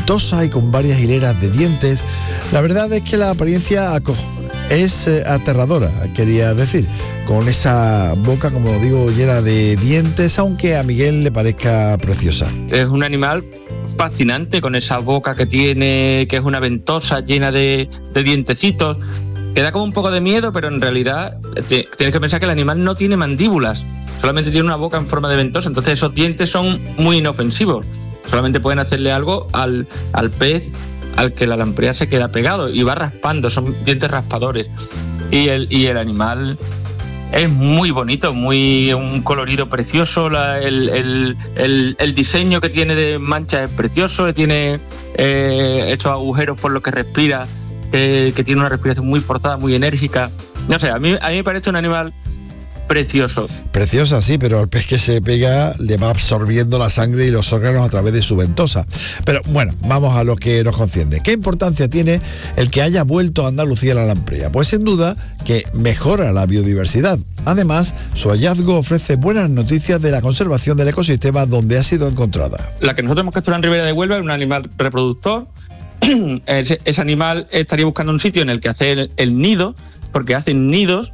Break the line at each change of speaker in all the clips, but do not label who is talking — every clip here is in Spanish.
ventosa y con varias hileras de dientes. La verdad es que la apariencia es aterradora, quería decir, con esa boca, como digo, llena de dientes, aunque a Miguel le parezca preciosa.
Es un animal fascinante, con esa boca que tiene, que es una ventosa llena de dientecitos, que da como un poco de miedo, pero en realidad tienes que pensar que el animal no tiene mandíbulas, solamente tiene una boca en forma de ventosa, entonces esos dientes son muy inofensivos, solamente pueden hacerle algo al pez al que la lamprea se queda pegado y va raspando, son dientes raspadores, y el animal es muy bonito, un colorido precioso, el diseño que tiene de manchas es precioso, tiene estos agujeros por los que respira, que tiene una respiración muy forzada, muy enérgica. No sé, a mí me parece un animal precioso.
Preciosa, sí, pero al pez que se pega le va absorbiendo la sangre y los órganos a través de su ventosa. Pero bueno, vamos a lo que nos concierne. ¿Qué importancia tiene el que haya vuelto a Andalucía la lamprea? Pues sin duda que mejora la biodiversidad. Además, su hallazgo ofrece buenas noticias de la conservación del ecosistema donde ha sido encontrada.
La que nosotros hemos capturado en Ribera de Huelva es un animal reproductor. Ese animal estaría buscando un sitio en el que hacer el nido, porque hacen nidos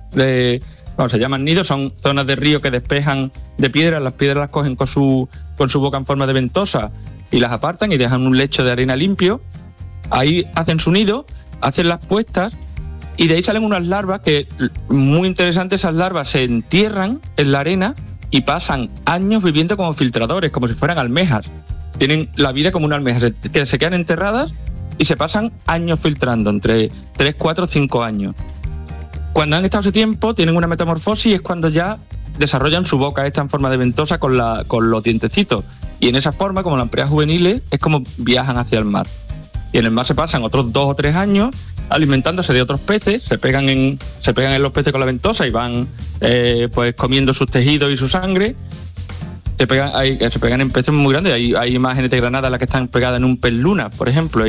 se llaman nidos, son zonas de río que despejan de piedras, las piedras las cogen con su boca en forma de ventosa y las apartan y dejan un lecho de arena limpio. Ahí hacen su nido, hacen las puestas y de ahí salen unas larvas que, muy interesantes, esas larvas se entierran en la arena y pasan años viviendo como filtradores, como si fueran almejas. Tienen la vida como una almeja, se quedan enterradas y se pasan años filtrando, entre 3, 4, 5 años. Cuando han estado ese tiempo, tienen una metamorfosis y es cuando ya desarrollan su boca esta en forma de ventosa con los dientecitos. Y en esa forma, como lampreas juveniles, es como viajan hacia el mar. Y en el mar se pasan otros 2 o 3 años alimentándose de otros peces, se pegan en los peces con la ventosa y van pues comiendo sus tejidos y su sangre. Se pegan en peces muy grandes. Hay imágenes de Granada en las que están pegadas en un pez luna, por ejemplo,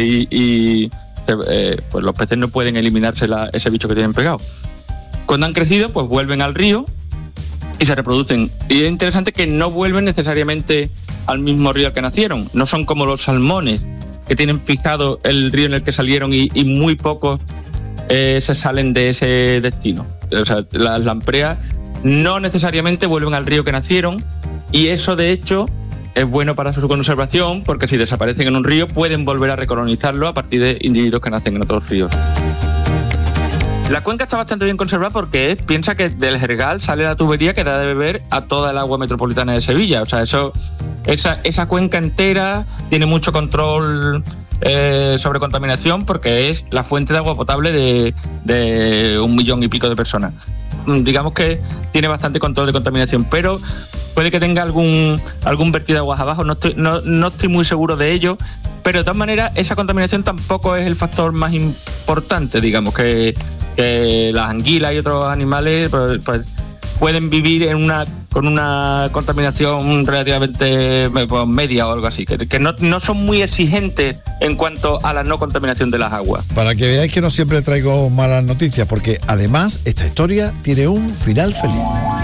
pues los peces no pueden eliminarse ese bicho que tienen pegado. Cuando han crecido, pues vuelven al río y se reproducen. Y es interesante que no vuelven necesariamente al mismo río al que nacieron. No son como los salmones, que tienen fijado el río en el que salieron y muy pocos se salen de ese destino. O sea, las lampreas no necesariamente vuelven al río que nacieron, y eso, de hecho, es bueno para su conservación, porque si desaparecen en un río pueden volver a recolonizarlo a partir de individuos que nacen en otros ríos. La cuenca está bastante bien conservada porque piensa que del Jergal sale la tubería que da de beber a toda el agua metropolitana de Sevilla. O sea, esa cuenca entera tiene mucho control sobre contaminación, porque es la fuente de agua potable de 1 millón y pico de personas. Digamos que tiene bastante control de contaminación, pero puede que tenga algún vertido de aguas abajo, no estoy muy seguro de ello, pero de todas maneras esa contaminación tampoco es el factor más importante, digamos, que las anguilas y otros animales pues pueden vivir con una contaminación relativamente media o algo así, que no son muy exigentes en cuanto a la no contaminación de las aguas.
Para que veáis que no siempre traigo malas noticias, porque además esta historia tiene un final feliz.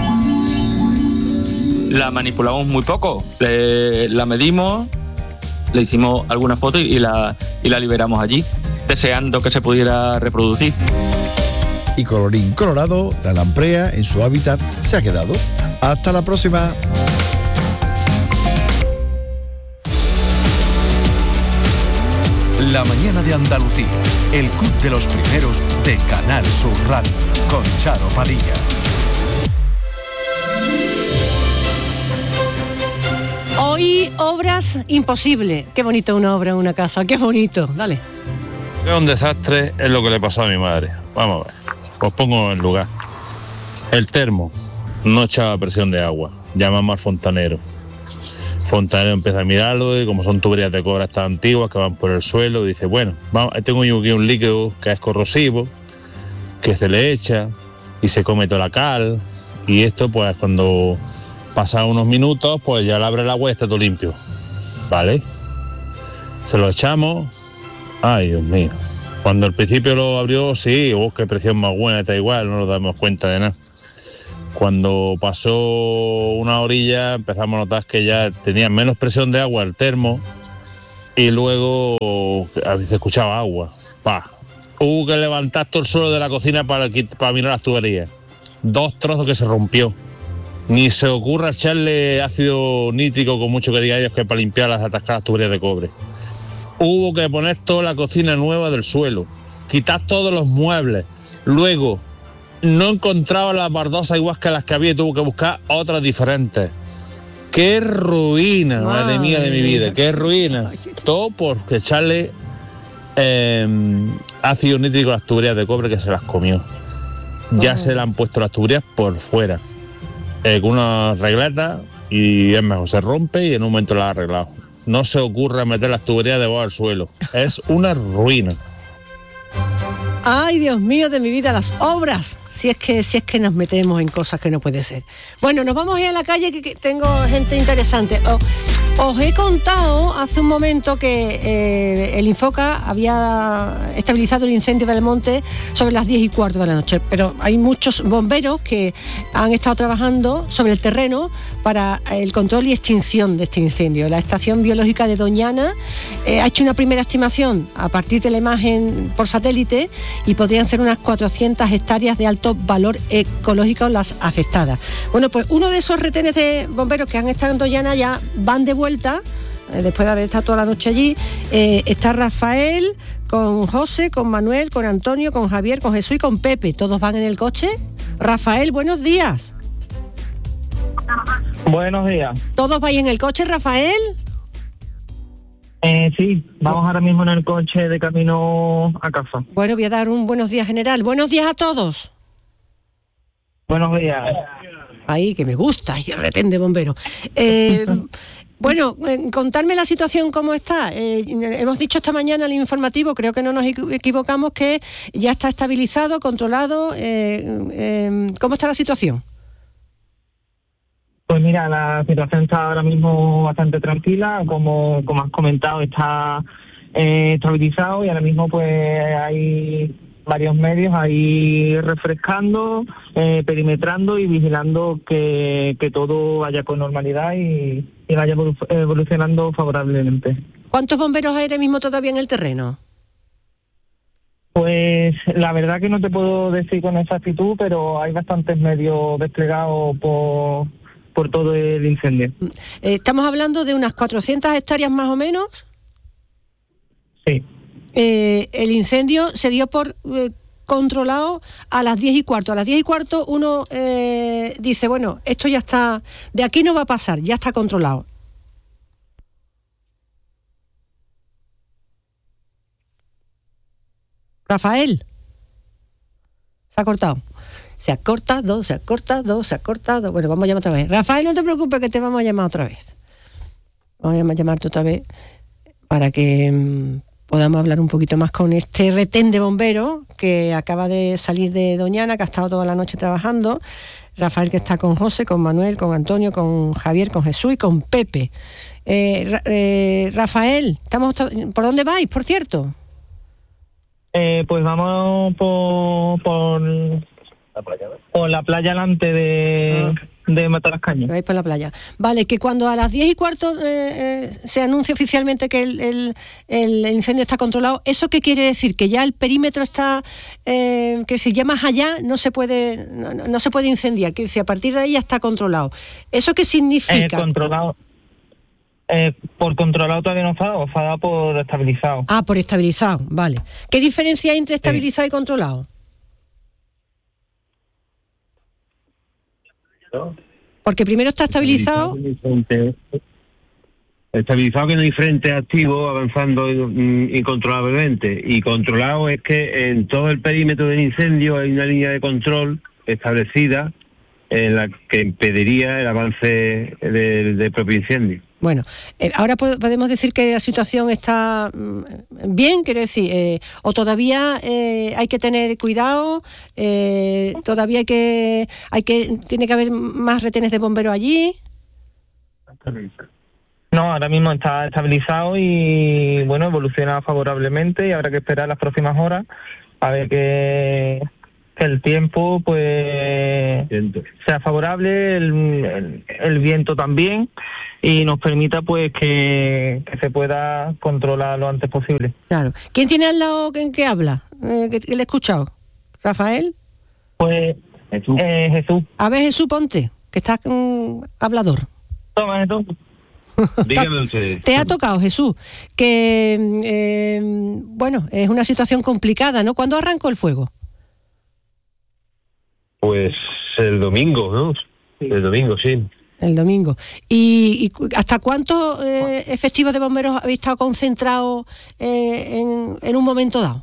La manipulamos muy poco, la medimos, le hicimos alguna foto y la liberamos allí, deseando que se pudiera reproducir.
Y colorín colorado, la lamprea en su hábitat se ha quedado. Hasta la próxima.
La mañana de Andalucía, el club de los primeros de Canal Sur Radio, con Charo Padilla.
Hoy, obras imposible. Qué bonito una obra en una casa, qué bonito. Dale.
Es un desastre, es lo que le pasó a mi madre. Vamos a ver, os pongo en lugar. El termo no echaba presión de agua. Llamamos al fontanero. Fontanero empieza a mirarlo y como son tuberías de cobre tan antiguas que van por el suelo, dice, bueno, tengo aquí un líquido que es corrosivo, que se le echa y se come toda la cal, y esto pues cuando pasan unos minutos pues ya le abre el agua y está todo limpio, ¿vale? Se lo echamos, ay Dios mío, cuando al principio lo abrió, sí, qué presión más buena, está igual, no nos damos cuenta de nada. Cuando pasó una orilla empezamos a notar que ya tenía menos presión de agua el termo y luego se escuchaba agua. Hubo que levantar todo el suelo de la cocina para mirar las tuberías. 2 trozos que se rompió. Ni se ocurra echarle ácido nítrico, con mucho que diga ellos, que para limpiar las atascadas tuberías de cobre. Hubo que poner toda la cocina nueva del suelo, quitar todos los muebles. Luego, no encontraba las baldosas igual que las que había y tuvo que buscar otras diferentes. ¡Qué ruina, madre mía de mi vida! ¡Qué ruina! Todo por echarle ácido nítrico a las tuberías de cobre, que se las comió. Ya se le han puesto las tuberías por fuera, con una regleta, y es mejor, se rompe y en un momento la ha arreglado. No se ocurra meter las tuberías debajo del suelo. Es una ruina.
Ay, Dios mío de mi vida, las obras. Si es que nos metemos en cosas que no puede ser. Bueno, nos vamos a ir a la calle, que tengo gente interesante. Os he contado hace un momento que el Infoca había estabilizado el incendio del monte sobre las 10:15 de la noche, pero hay muchos bomberos que han estado trabajando sobre el terreno para el control y extinción de este incendio. La Estación Biológica de Doñana ha hecho una primera estimación a partir de la imagen por satélite y podrían ser unas 400 hectáreas de alto valor ecológico las afectadas. Bueno, pues uno de esos retenes de bomberos que han estado en Doñana ya van de vuelta, después de haber estado toda la noche allí. Está Rafael, con José, con Manuel, con Antonio, con Javier, con Jesús y con Pepe. ¿Todos van en el coche? Rafael, buenos días.
Buenos días.
¿Todos vais en el coche, Rafael?
Sí, vamos ahora mismo en el coche de camino a casa.
Bueno, voy a dar un buenos días general. Buenos días a todos.
Buenos días.
Ahí, que me gusta, y el retén de bomberos. Bueno, contarme la situación cómo está. Hemos dicho esta mañana en el informativo, creo que no nos equivocamos, que ya está estabilizado, controlado. ¿Cómo está la situación?
Pues mira, la situación está ahora mismo bastante tranquila, como has comentado, está estabilizado, y ahora mismo pues hay varios medios ahí refrescando, perimetrando y vigilando que todo vaya con normalidad y vaya evolucionando favorablemente.
¿Cuántos bomberos hay ahora mismo todavía en el terreno?
Pues la verdad que no te puedo decir con exactitud, pero hay bastantes medios desplegados por todo el incendio.
¿Estamos hablando de unas 400 hectáreas más o menos?
Sí.
El incendio se dio por controlado a las 10:15. A las 10:15 uno dice, bueno, esto ya está, de aquí no va a pasar, ya está controlado. Rafael, se ha cortado. Se ha cortado. Bueno, vamos a llamar otra vez. Rafael, no te preocupes, que te vamos a llamar otra vez. Vamos a llamarte otra vez para que podamos hablar un poquito más con este retén de bomberos que acaba de salir de Doñana, que ha estado toda la noche trabajando. Rafael, que está con José, con Manuel, con Antonio, con Javier, con Jesús y con Pepe. Rafael, ¿por dónde vais, por cierto?
Pues vamos por la playa delante de Matalascañas.
Vais por la playa. Vale, que cuando a las 10:15 se anuncia oficialmente que el incendio está controlado, ¿eso qué quiere decir? Que ya el perímetro está, que si ya más allá no se puede incendiar, que si a partir de ahí ya está controlado. ¿Eso qué significa?
Controlado. Por controlado todavía no está, o está por estabilizado.
Ah, por estabilizado, vale. ¿Qué diferencia hay entre estabilizado y controlado? Porque primero está estabilizado.
Estabilizado, que no hay frente activo avanzando incontrolablemente, y controlado es que en todo el perímetro del incendio hay una línea de control establecida en la que impediría el avance del propio incendio.
Bueno, ahora podemos decir que la situación está bien, quiero decir, o todavía hay que tener cuidado, todavía tiene que haber más retenes de bomberos allí.
No, ahora mismo está estabilizado y bueno, evoluciona favorablemente, y habrá que esperar las próximas horas a ver que el tiempo pues sea favorable, el viento también, y nos permita pues que se pueda controlar lo antes posible.
Claro. ¿Quién tiene al lado que habla? Que le he escuchado. ¿Rafael?
Pues Jesús.
A ver, Jesús, ponte, que estás hablador.
Toma, Jesús.
Dígame usted.
Te ha tocado, Jesús, que, bueno, es una situación complicada, ¿no? ¿Cuándo arrancó el fuego?
Pues el domingo, ¿no? Sí. El domingo, sí.
El domingo. ¿Y hasta cuántos efectivos de bomberos habéis estado concentrados en un momento dado?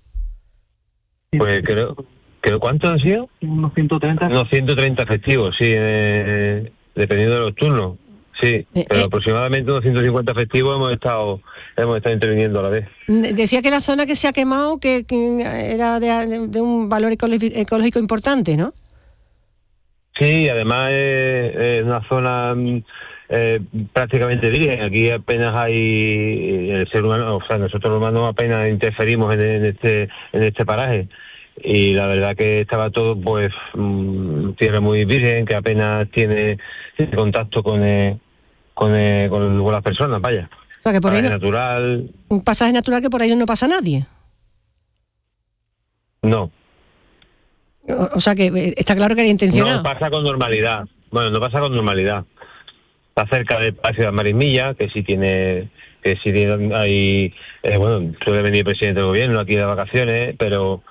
Pues creo ¿cuántos han sido?
Unos 130.
Unos 130 efectivos, sí, dependiendo de los turnos. Sí, pero aproximadamente unos 150 efectivos hemos estado interviniendo a la vez.
Decía que la zona que se ha quemado que era de un valor ecológico importante, ¿no?
Sí, además es una zona prácticamente virgen. Aquí apenas hay el ser humano, o sea, nosotros los humanos apenas interferimos en este paraje. Y la verdad que estaba todo, pues, tierra muy virgen, que apenas tiene contacto con las personas, vaya.
O sea, que por ahí
natural.
Un pasaje natural que por ahí no pasa nadie.
No.
O sea, que está claro que era intencionado.
No pasa con normalidad. Bueno, no pasa con normalidad. Está cerca del Palacio de las Marismillas, que sí tiene ahí, bueno, suele venir el presidente del gobierno aquí de vacaciones, pero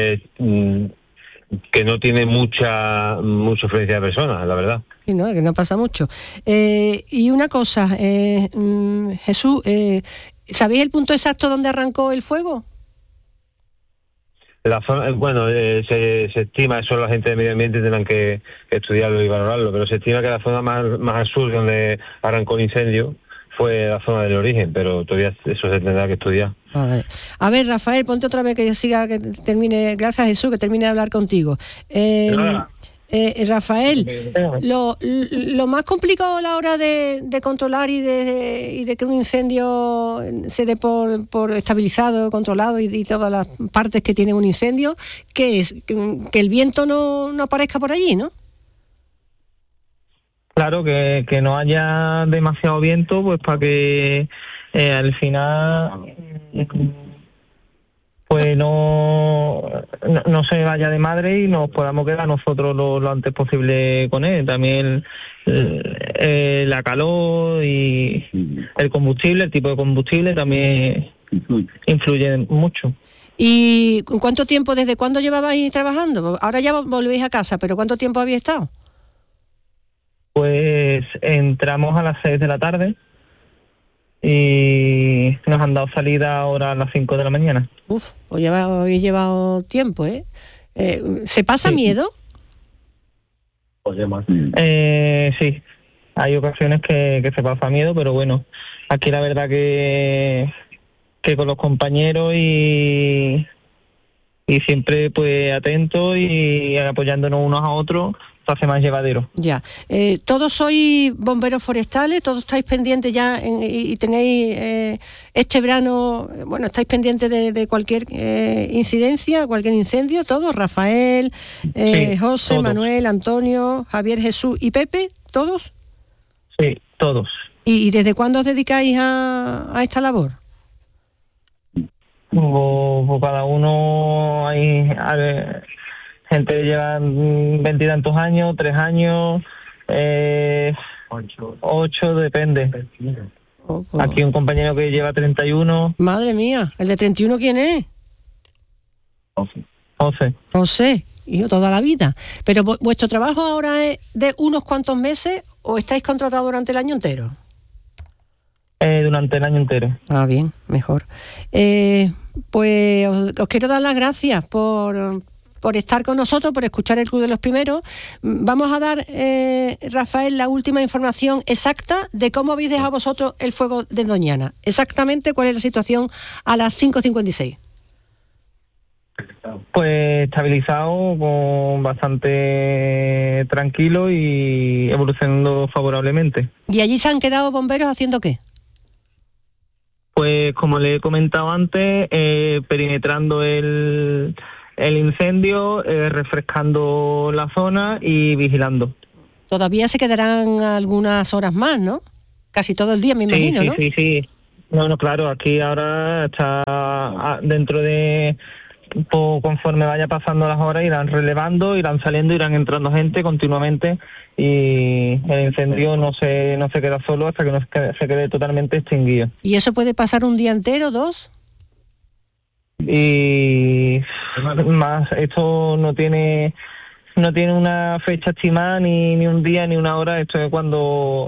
que no tiene mucha afluencia de personas, la verdad.
Sí, no, que no pasa mucho. Y una cosa, Jesús, ¿sabéis el punto exacto donde arrancó el fuego?
La zona, bueno, se estima, eso la gente de medio ambiente tendrán que estudiarlo y valorarlo, pero se estima que la zona más al sur donde arrancó el incendio fue la zona del origen, pero todavía eso se tendrá que estudiar.
A ver, Rafael, ponte otra vez que siga, que termine, gracias Jesús, que termine de hablar contigo. Rafael, lo más complicado a la hora de controlar y de que un incendio se dé por estabilizado, controlado y todas las partes que tiene un incendio, ¿qué es? Que el viento no aparezca por allí, ¿no?
Claro, que no haya demasiado viento, pues para que al final pues no se vaya de madre y nos podamos quedar nosotros lo antes posible con él. También la calor y el combustible, el tipo de combustible también influye mucho.
¿Y cuánto tiempo, desde cuándo llevabais trabajando? Ahora ya volvéis a casa, pero ¿cuánto tiempo habéis estado?
Pues entramos a las 6 de la tarde y nos han dado salida ahora a las 5 de la mañana.
Uf, habéis llevado tiempo, ¿eh? ¿Se pasa miedo?
Sí, hay ocasiones que se pasa miedo, pero bueno, aquí la verdad que con los compañeros y siempre pues atentos y apoyándonos unos a otros, se hace más llevadero. Ya.
¿Todos sois bomberos forestales? ¿Todos estáis pendientes ya y tenéis este verano, bueno, estáis pendientes de cualquier incidencia, cualquier incendio? ¿Todos? ¿Rafael,
sí,
José,
todos.
Manuel, Antonio, Javier, Jesús y Pepe? ¿Todos?
Sí, todos.
¿Y desde cuándo os dedicáis a esta labor?
Pues cada uno hay... gente que lleva 20 y tantos años, 3 años, 8, depende. Aquí un compañero que lleva 31.
Madre mía, ¿el de 31 quién es? José, hijo, toda la vida. ¿Pero vuestro trabajo ahora es de unos cuantos meses o estáis contratados durante el año entero?
Durante el año entero.
Ah, bien, mejor. Pues os quiero dar las gracias por estar con nosotros, por escuchar el Club de los Primeros. Vamos a dar, Rafael, la última información exacta de cómo habéis dejado vosotros el fuego de Doñana. Exactamente cuál es la situación a las 5:56.
Pues estabilizado, con bastante tranquilo y evolucionando favorablemente.
¿Y allí se han quedado bomberos haciendo qué?
Pues como le he comentado antes, perimetrando el incendio, refrescando la zona y vigilando.
Todavía se quedarán algunas horas más, ¿no? casi todo el día, me imagino, ¿no?
Sí. No, claro, aquí ahora está dentro de... conforme vaya pasando las horas irán relevando, irán saliendo, irán entrando gente continuamente y el incendio no se queda solo hasta que no se quede totalmente extinguido.
¿Y eso puede pasar un día entero, 2?
Y más, esto no tiene una fecha estimada, ni un día ni una hora. Esto es cuando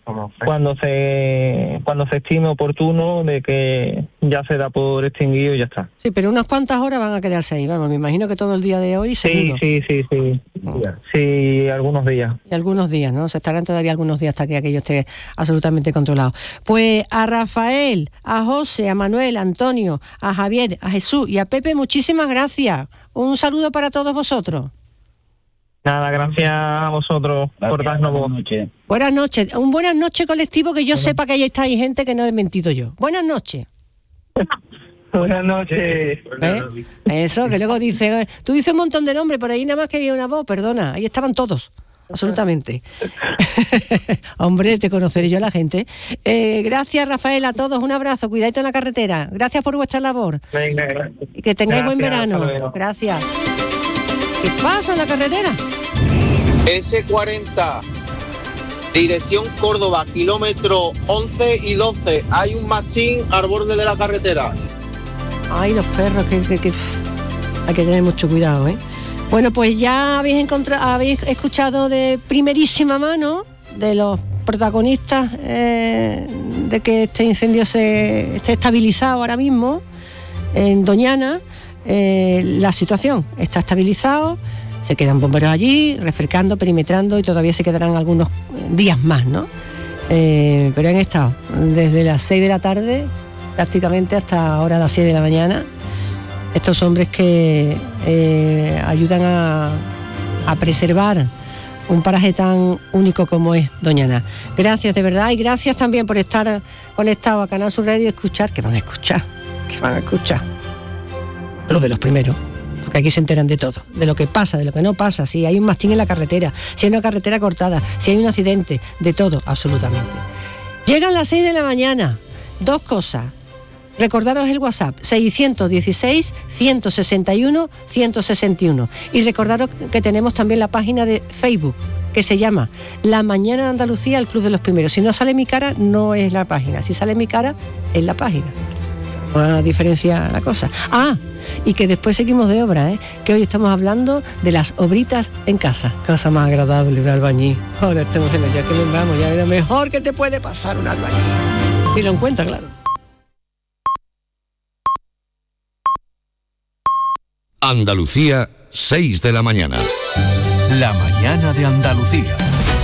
se estime oportuno de que ya se da por extinguido y ya está.
Sí, pero unas cuantas horas van a quedarse ahí, vamos, me imagino que todo el día de hoy seguro.
Sí, algunos días.
Y algunos días, ¿no? Se estarán todavía algunos días hasta que aquello esté absolutamente controlado. Pues a Rafael, a José, a Manuel, a Antonio, a Javier, a Jesús y a Pepe, muchísimas gracias. Un saludo para todos vosotros.
Nada, gracias a vosotros por darnos voz.
Buenas noches. Un buenas noches colectivo, que yo sepa que ahí está hay gente que no he mentido yo. Buenas noches.
Buenas noches.
Eso, que luego dice... Tú dices un montón de nombres, por ahí nada más que había una voz, perdona. Ahí estaban todos, absolutamente. Hombre, te conoceré yo a la gente. Gracias, Rafael, a todos. Un abrazo, cuidadito en la carretera. Gracias por vuestra labor.
Venga, gracias.
Y que tengáis buen verano. Gracias. ¿Qué pasa en la carretera?
S40, dirección Córdoba, kilómetro 11 y 12. Hay un machín al borde de la carretera.
Ay, los perros, que hay que tener mucho cuidado, ¿eh? Bueno, pues ya habéis escuchado de primerísima mano de los protagonistas de que este incendio esté estabilizado ahora mismo en Doñana. La situación está estabilizado, se quedan bomberos allí refrescando, perimetrando, y todavía se quedarán algunos días más, ¿no? Pero han estado desde las 6 de la tarde prácticamente hasta ahora las 6 de la mañana estos hombres que ayudan a preservar un paraje tan único como es Doñana. Gracias de verdad, y gracias también por estar conectado a Canal Sur Radio y escuchar, que van a escuchar lo de los primeros, porque aquí se enteran de todo, de lo que pasa, de lo que no pasa, si hay un mastín en la carretera, si hay una carretera cortada, si hay un accidente, de todo, absolutamente. Llegan las 6 de la mañana, 2 cosas. Recordaros el WhatsApp, 616-161-161. Y recordaros que tenemos también la página de Facebook, que se llama La Mañana de Andalucía, el Club de los Primeros. Si no sale mi cara, no es la página. Si sale mi cara, es la página. Más diferencia la cosa. Y que después seguimos de obra, que hoy estamos hablando de las obritas en casa. Cosa más agradable, un albañil. Ahora estamos en el día que vengamos, ya es lo mejor que te puede pasar un albañil. Si lo encuentra, claro.
Andalucía, 6 de la mañana.
La mañana de Andalucía.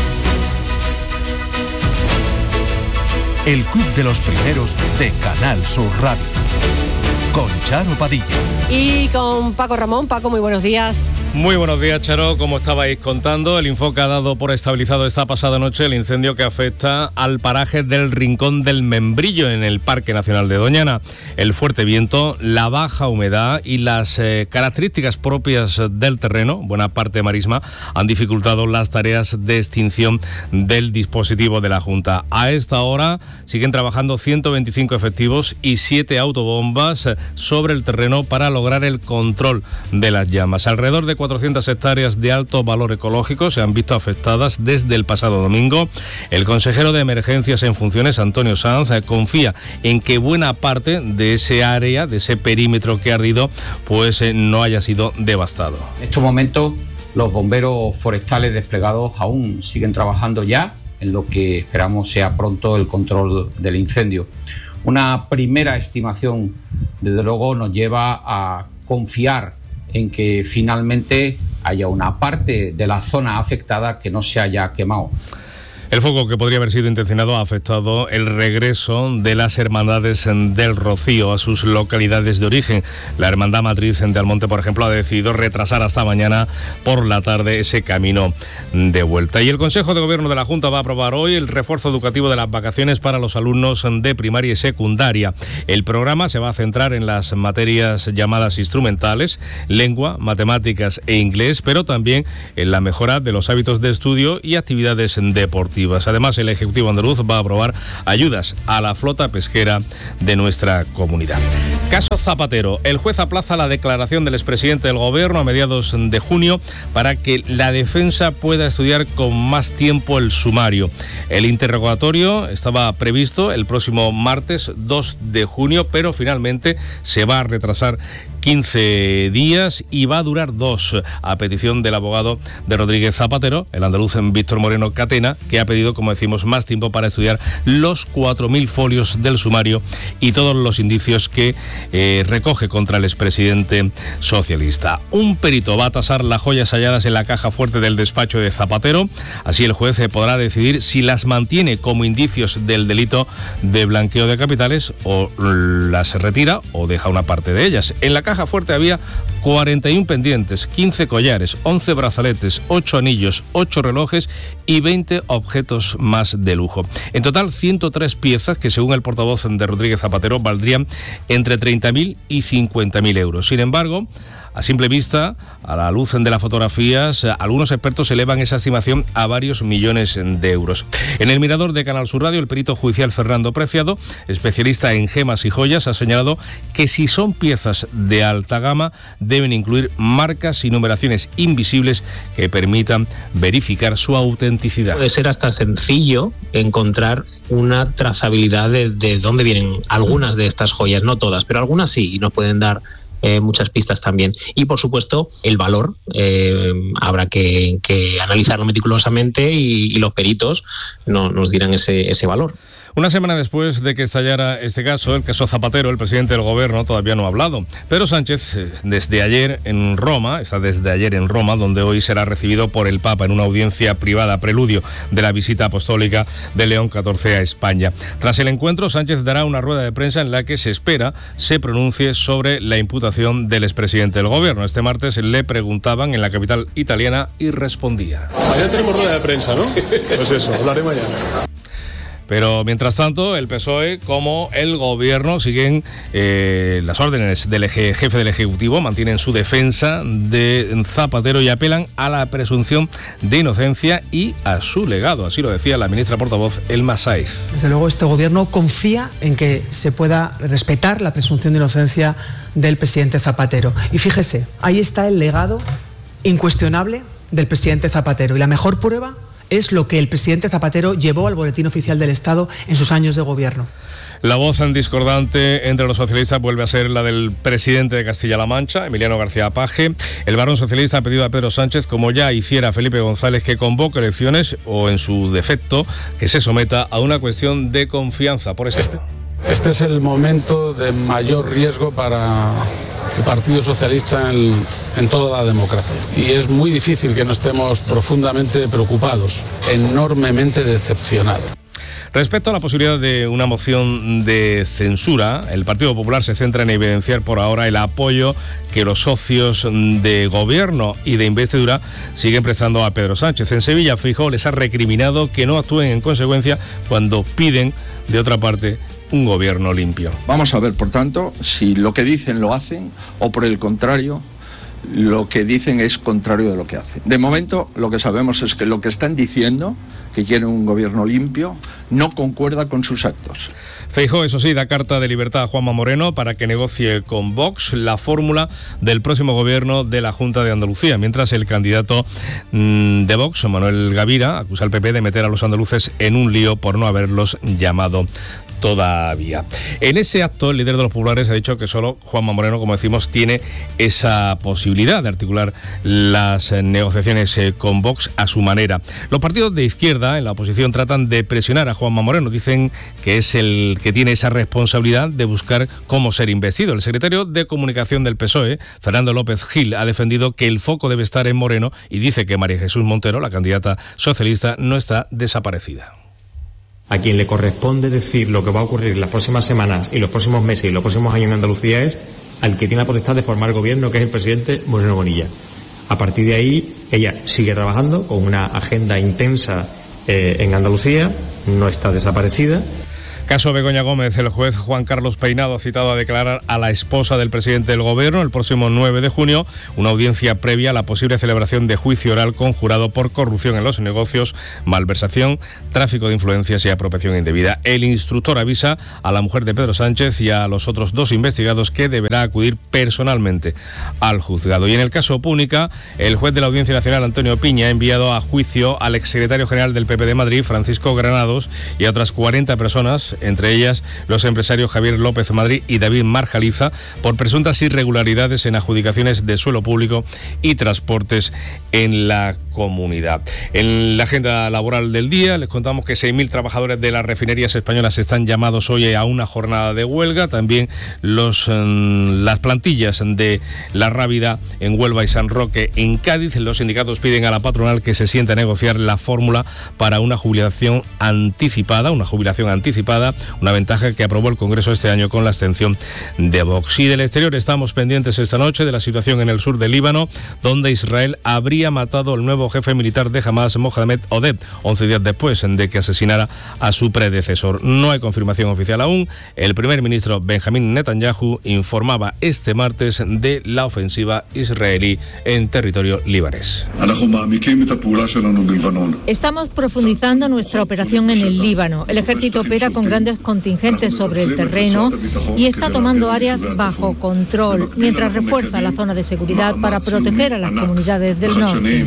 El Club de los Primeros de Canal Sur Radio. Con Charo Padilla.
Y con Paco Ramón. Paco, muy buenos días.
Muy buenos días, Charo. Como estabais contando, el Infoca ha dado por estabilizado esta pasada noche el incendio que afecta al paraje del Rincón del Membrillo en el Parque Nacional de Doñana. El fuerte viento, la baja humedad y las características propias del terreno, buena parte de marisma, han dificultado las tareas de extinción del dispositivo de la Junta. A esta hora siguen trabajando 125 efectivos y 7 autobombas sobre el terreno para lograr el control de las llamas. Alrededor de 400 hectáreas de alto valor ecológico se han visto afectadas desde el pasado domingo. El consejero de Emergencias en funciones, Antonio Sanz, confía en que buena parte de ese área, de ese perímetro que ha ardido, pues no haya sido devastado.
En estos momentos, los bomberos forestales desplegados aún siguen trabajando ya en lo que esperamos sea pronto el control del incendio. Una primera estimación, desde luego, nos lleva a confiar en que finalmente haya una parte de la zona afectada que no se haya quemado.
El fuego, que podría haber sido intencionado, ha afectado el regreso de las hermandades del Rocío a sus localidades de origen. La hermandad matriz de Almonte, por ejemplo, ha decidido retrasar hasta mañana por la tarde ese camino de vuelta. Y el Consejo de Gobierno de la Junta va a aprobar hoy el refuerzo educativo de las vacaciones para los alumnos de primaria y secundaria. El programa se va a centrar en las materias llamadas instrumentales, lengua, matemáticas e inglés, pero también en la mejora de los hábitos de estudio y actividades deportivas. deportivas. Además, el Ejecutivo andaluz va a aprobar ayudas a la flota pesquera de nuestra comunidad. Caso Zapatero. El juez aplaza la declaración del expresidente del Gobierno a mediados de junio para que la defensa pueda estudiar con más tiempo el sumario. El interrogatorio estaba previsto el próximo martes 2 de junio, pero finalmente se va a retrasar 15 días y va a durar 2, a petición del abogado de Rodríguez Zapatero, el andaluz Víctor Moreno Catena, que ha pedido, como decimos, más tiempo para estudiar los 4.000 folios del sumario y todos los indicios que recoge contra el expresidente socialista. Un perito va a tasar las joyas halladas en la caja fuerte del despacho de Zapatero. Así el juez podrá decidir si las mantiene como indicios del delito de blanqueo de capitales o las retira o deja una parte de ellas. En la caja fuerte había 41 pendientes, 15 collares, 11 brazaletes, 8 anillos, 8 relojes y 20 objetos más de lujo. En total, 103 piezas que, según el portavoz de Rodríguez Zapatero, valdrían entre 30.000 y 50.000 euros. Sin embargo, a simple vista, a la luz de las fotografías, algunos expertos elevan esa estimación a varios millones de euros. En el Mirador de Canal Sur Radio, el perito judicial Fernando Preciado, especialista en gemas y joyas, ha señalado que si son piezas de alta gama, deben incluir marcas y numeraciones invisibles que permitan verificar su autenticidad.
Puede ser hasta sencillo encontrar una trazabilidad de dónde vienen algunas de estas joyas, no todas, pero algunas sí, y nos pueden dar muchas pistas también. Y por supuesto el valor, habrá que analizarlo meticulosamente y los peritos nos dirán ese valor.
Una semana después de que estallara este caso, el caso Zapatero, el presidente del Gobierno todavía no ha hablado. Pedro Sánchez, desde ayer en Roma, donde hoy será recibido por el Papa en una audiencia privada, preludio de la visita apostólica de León XIV a España. Tras el encuentro, Sánchez dará una rueda de prensa en la que se espera se pronuncie sobre la imputación del expresidente del Gobierno. Este martes le preguntaban en la capital italiana y respondía.
Mañana tenemos rueda de prensa, ¿no? Pues eso, hablaré mañana.
Pero mientras tanto, el PSOE como el Gobierno siguen las órdenes del jefe del Ejecutivo, mantienen su defensa de Zapatero y apelan a la presunción de inocencia y a su legado. Así lo decía la ministra portavoz Elma Sáez.
Desde luego, este Gobierno confía en que se pueda respetar la presunción de inocencia del presidente Zapatero. Y fíjese, ahí está el legado incuestionable del presidente Zapatero. Y la mejor prueba es lo que el presidente Zapatero llevó al Boletín Oficial del Estado en sus años de gobierno.
La voz discordante entre los socialistas vuelve a ser la del presidente de Castilla-La Mancha, Emiliano García Paje. El varón socialista ha pedido a Pedro Sánchez, como ya hiciera Felipe González, que convoque elecciones o, en su defecto, que se someta a una cuestión de confianza. Por eso.
Este es el momento de mayor riesgo para el Partido Socialista en toda la democracia. Y es muy difícil que no estemos profundamente preocupados, enormemente decepcionados.
Respecto a la posibilidad de una moción de censura, el Partido Popular se centra en evidenciar por ahora el apoyo que los socios de gobierno y de investidura siguen prestando a Pedro Sánchez. En Sevilla, Feijóo les ha recriminado que no actúen en consecuencia cuando piden, de otra parte, un gobierno limpio.
Vamos a ver, por tanto, si lo que dicen lo hacen o, por el contrario, lo que dicen es contrario de lo que hacen. De momento, lo que sabemos es que lo que están diciendo, que quieren un gobierno limpio, no concuerda con sus actos.
Feijóo, eso sí, da carta de libertad a Juanma Moreno para que negocie con Vox la fórmula del próximo gobierno de la Junta de Andalucía, mientras el candidato de Vox, Manuel Gavira, acusa al PP de meter a los andaluces en un lío por no haberlos llamado todavía. En ese acto, el líder de los populares ha dicho que solo Juanma Moreno, como decimos, tiene esa posibilidad de articular las negociaciones con Vox a su manera. Los partidos de izquierda en la oposición tratan de presionar a Juanma Moreno. Dicen que es el que tiene esa responsabilidad de buscar cómo ser investido. El secretario de Comunicación del PSOE, Fernando López Gil, ha defendido que el foco debe estar en Moreno y dice que María Jesús Montero, la candidata socialista, no está desaparecida.
A quien le corresponde decir lo que va a ocurrir en las próximas semanas y los próximos meses y los próximos años en Andalucía es al que tiene la potestad de formar gobierno, que es el presidente Moreno Bonilla. A partir de ahí, ella sigue trabajando con una agenda intensa en Andalucía, no está desaparecida.
Caso Begoña Gómez, el juez Juan Carlos Peinado ha citado a declarar a la esposa del presidente del Gobierno el próximo 9 de junio, una audiencia previa a la posible celebración de juicio oral conjurado por corrupción en los negocios, malversación, tráfico de influencias y apropiación indebida. El instructor avisa a la mujer de Pedro Sánchez y a los otros 2 investigados que deberá acudir personalmente al juzgado. Y en el caso Púnica, el juez de la Audiencia Nacional, Antonio Piña, ha enviado a juicio al exsecretario general del PP de Madrid, Francisco Granados, y a otras 40 personas, entre ellas los empresarios Javier López Madrid y David Marjaliza, por presuntas irregularidades en adjudicaciones de suelo público y transportes en la comunidad. En la agenda laboral del día les contamos que 6.000 trabajadores de las refinerías españolas están llamados hoy a una jornada de huelga. También las plantillas de La Rábida en Huelva y San Roque en Cádiz. Los sindicatos piden a la patronal que se siente a negociar la fórmula para una jubilación anticipada, una ventaja que aprobó el Congreso este año con la abstención de Vox. Y del exterior estamos pendientes esta noche de la situación en el sur del Líbano, donde Israel habría matado al nuevo jefe militar de Hamas, Mohamed Oded, 11 días después de que asesinara a su predecesor. No hay confirmación oficial aún. El primer ministro Benjamín Netanyahu informaba este martes de la ofensiva israelí en territorio libanés.
Estamos profundizando nuestra operación en el Líbano. El ejército opera con grandes contingentes sobre el terreno y está tomando áreas bajo control, mientras refuerza la zona de seguridad para proteger a las comunidades del norte.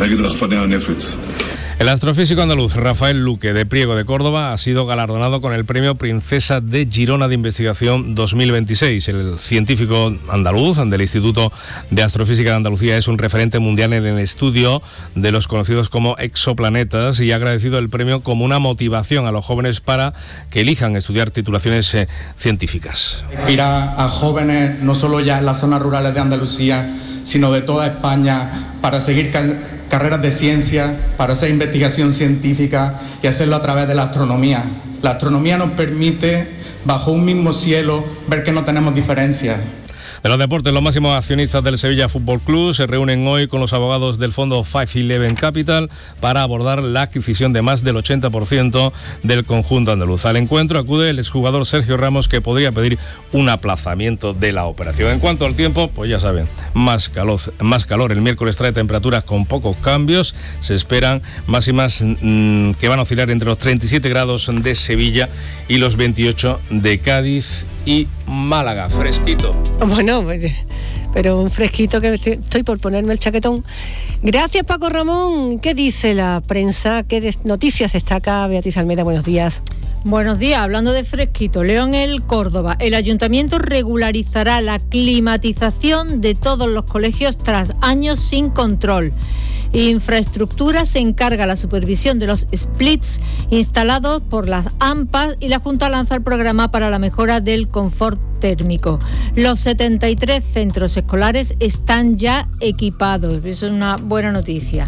El astrofísico andaluz Rafael Luque, de Priego de Córdoba, ha sido galardonado con el Premio Princesa de Girona de Investigación 2026. El científico andaluz del Instituto de Astrofísica de Andalucía es un referente mundial en el estudio de los conocidos como exoplanetas y ha agradecido el premio como una motivación a los jóvenes para que elijan estudiar titulaciones científicas.
Inspira a jóvenes, no solo ya en las zonas rurales de Andalucía, sino de toda España, para seguir carreras de ciencia, para hacer investigación científica y hacerlo a través de la astronomía. La astronomía nos permite, bajo un mismo cielo, ver que no tenemos diferencias.
De los deportes, los máximos accionistas del Sevilla Fútbol Club se reúnen hoy con los abogados del fondo 511 Capital para abordar la adquisición de más del 80% del conjunto andaluz. Al encuentro acude el exjugador Sergio Ramos, que podría pedir un aplazamiento de la operación. En cuanto al tiempo, pues ya saben, más calor. El miércoles trae temperaturas con pocos cambios. Se esperan máximas que van a oscilar entre los 37 grados de Sevilla y los 28 de Cádiz y Málaga. Fresquito.
Bueno, pero un fresquito que estoy por ponerme el chaquetón. Gracias, Paco Ramón. ¿Qué dice la prensa? ¿Qué noticias destaca Beatriz Almeida? Buenos días.
Buenos días. Hablando de fresquito, leo en el Córdoba: el ayuntamiento regularizará la climatización de todos los colegios tras años sin control. Infraestructura se encarga la supervisión de los splits instalados por las AMPAs y la Junta lanza el programa para la mejora del confort térmico. Los 73 centros escolares están ya equipados. Eso es una buena noticia.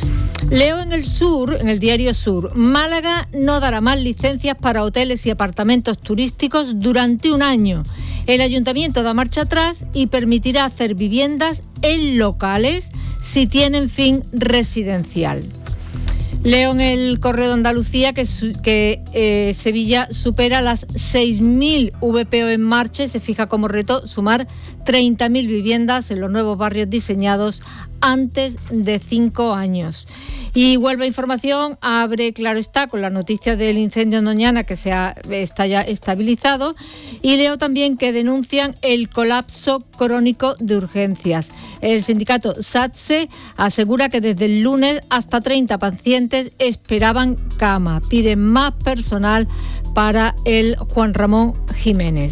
Leo en el Sur, en el diario Sur: Málaga no dará más licencias para hoteles y apartamentos turísticos durante un año. El ayuntamiento da marcha atrás y permitirá hacer viviendas en locales si tienen fin residencial. Leo en el Correo de Andalucía que Sevilla supera las 6.000 VPO en marcha y se fija como reto sumar 30.000 viviendas en los nuevos barrios diseñados antes de 5 años. Y Huelva Información abre, claro está, con la noticia del incendio en Doñana, que está ya estabilizado. Y leo también que denuncian el colapso crónico de urgencias. El sindicato SATSE asegura que desde el lunes hasta 30 pacientes esperaban cama. Piden más personal para el Juan Ramón Jiménez.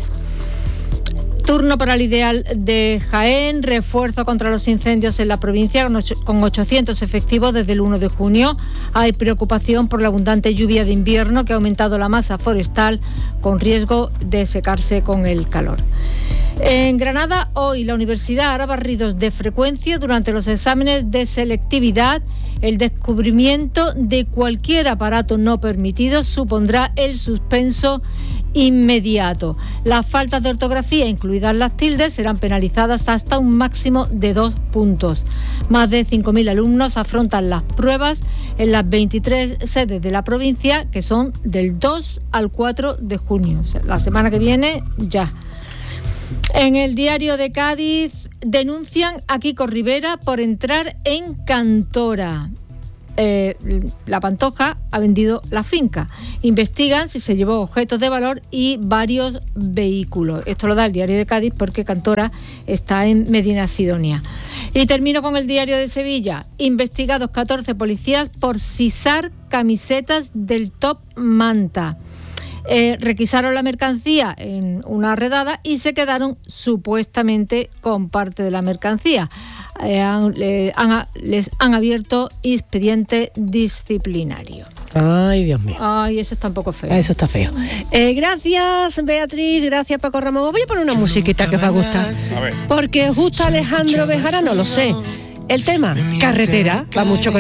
Turno para el Ideal de Jaén, refuerzo contra los incendios en la provincia con 800 efectivos desde el 1 de junio. Hay preocupación por la abundante lluvia de invierno que ha aumentado la masa forestal con riesgo de secarse con el calor. En Granada, hoy la universidad hará barridos de frecuencia durante los exámenes de selectividad. El descubrimiento de cualquier aparato no permitido supondrá el suspenso inmediato. Las faltas de ortografía, incluidas las tildes, serán penalizadas hasta un máximo de 2 puntos. Más de 5.000 alumnos afrontan las pruebas en las 23 sedes de la provincia, que son del 2 al 4 de junio. O sea, la semana que viene ya. En el Diario de Cádiz denuncian a Kiko Rivera por entrar en Cantora. La Pantoja ha vendido la finca. Investigan si se llevó objetos de valor y varios vehículos. Esto lo da el Diario de Cádiz porque Cantora está en Medinasidonia. Y termino con el Diario de Sevilla. Investigados 14 policías por sisar camisetas del Top Manta. Requisaron la mercancía en una redada y se quedaron supuestamente con parte de la mercancía. Les han abierto expediente disciplinario.
Ay, Dios mío.
Ay, eso está un poco feo.
Eso está feo. Gracias, Beatriz, gracias, Paco Ramón. Os voy a poner una musiquita que os va a gustar.
A ver.
Porque justo Alejandro Bejarano, lo sé. El tema, carretera, va mucho con